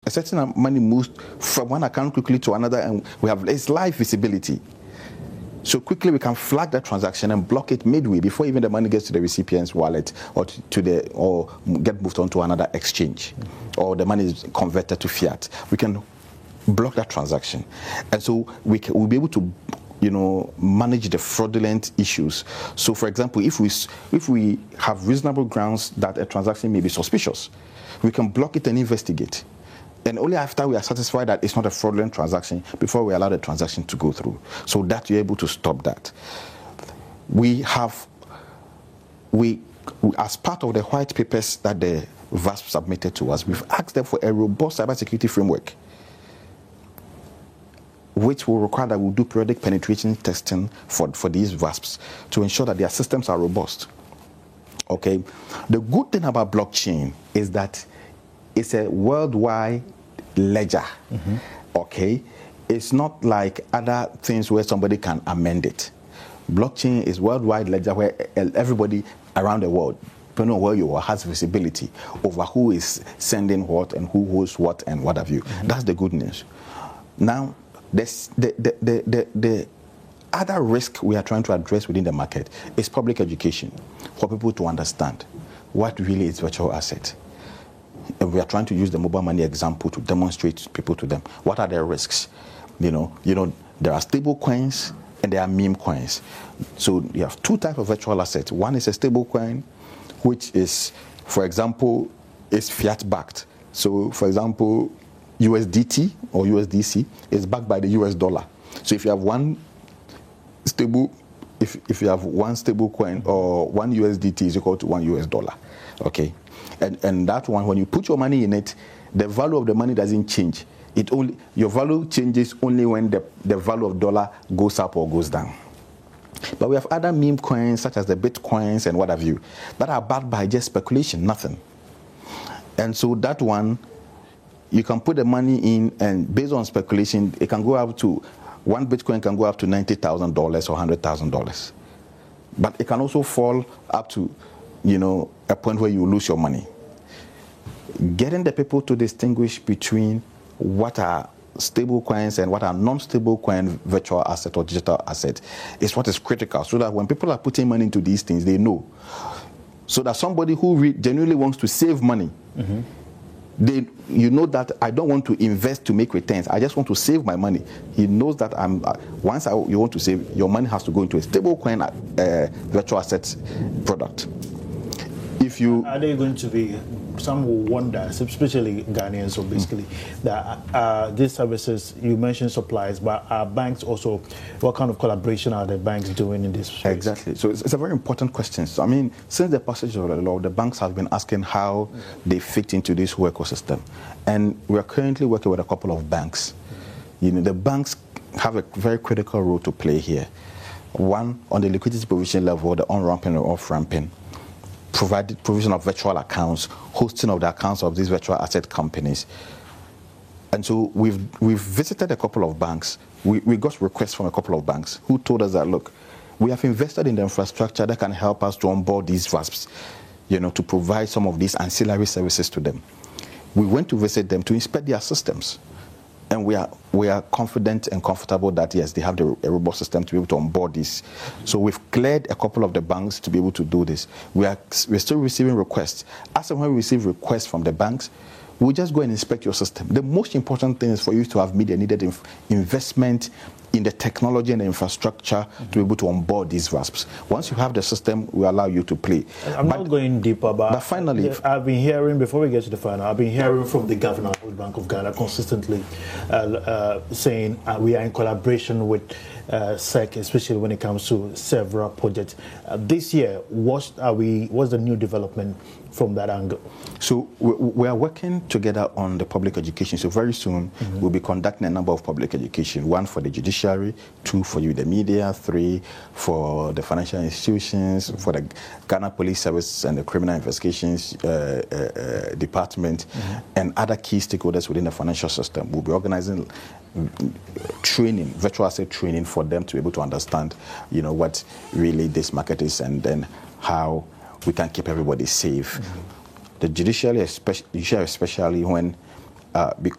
A certain money moves from one account quickly to another, and it's live visibility. So quickly we can flag that transaction and block it midway before even the money gets to the recipient's wallet or or get moved on to another exchange, or the money is converted to fiat. We can block that transaction, and so we'll be able to, manage the fraudulent issues. So, for example, if we have reasonable grounds that a transaction may be suspicious, we can block it and investigate. And only after we are satisfied that it's not a fraudulent transaction, before we allow the transaction to go through, so that you're able to stop that. We as part of the white papers that the VASP submitted to us, we've asked them for a robust cybersecurity framework, which will require that we'll do periodic penetration testing for these VASPs to ensure that their systems are robust. Okay, the good thing about blockchain is that it's a worldwide ledger. Okay, it's not like other things where somebody can amend it. Blockchain is worldwide ledger where everybody around the world, depending on where you are, has visibility over who is sending what and who holds what and what have you. That's the good news. Now, the other risk we are trying to address within the market is public education, for people to understand what really is virtual asset. And we are trying to use the mobile money example to demonstrate people to them what are their risks. There are stable coins and there are meme coins. So you have two types of virtual assets. One is a stable coin, which is, for example, is fiat backed. So, for example, USDT or USDC is backed by the US dollar. So if you have one stable, if you have one stable coin or one USDT is equal to one US dollar. Okay. And that one, when you put your money in it, the value of the money doesn't change. Your value changes only when the value of dollar goes up or goes down. But we have other meme coins, such as the Bitcoins and what have you, that are backed by just speculation, nothing. And so that one, you can put the money in, and based on speculation, it can go up to, one Bitcoin can go up to $90,000 or $100,000. But it can also fall up to, a point where you lose your money. Getting the people to distinguish between what are stable coins and what are non-stable coin virtual asset or digital asset is what is critical, so that when people are putting money into these things, they know. So that somebody who genuinely wants to save money, that I don't want to invest to make returns. I just want to save my money. He knows that you want to save, your money has to go into a stable coin virtual asset product. Are they going to be, some will wonder, especially Ghanaians, so basically, that these services, you mentioned supplies, but are banks also, what kind of collaboration are the banks doing in this space? Exactly. So it's a very important question. So, since the passage of the law, the banks have been asking how they fit into this whole ecosystem. And we are currently working with a couple of banks. The banks have a very critical role to play here. One, on the liquidity provision level, the on-ramping or off-ramping, provision of virtual accounts, hosting of the accounts of these virtual asset companies. And so we've visited a couple of banks. We got requests from a couple of banks who told us that, look, we have invested in the infrastructure that can help us to onboard these VASPs, to provide some of these ancillary services to them. We went to visit them to inspect their systems. And we are confident and comfortable that, yes, they have a robust system to be able to onboard this. So we've cleared a couple of the banks to be able to do this. We're still receiving requests. As and when we receive requests from the banks, we'll just go and inspect your system. The most important thing is for you to have made the needed investment in the technology and the infrastructure to be able to onboard these VASPs. Once you have the system, we allow you to play. I'm not going deeper, but finally, I've been hearing, before we get to the final, I've been hearing from the governor of the Bank of Ghana consistently saying we are in collaboration with SEC, especially when it comes to several projects. This year, what's the new development from that angle? So we are working together on the public education. So very soon we'll be conducting a number of public education. One for the judiciary, two for you, the media, three for the financial institutions, for the Ghana Police Service and the Criminal Investigations Department, and other key stakeholders within the financial system. We'll be organizing training, virtual asset training, for them to be able to understand, what really this market is, and then how we can keep everybody safe. The judiciary, especially when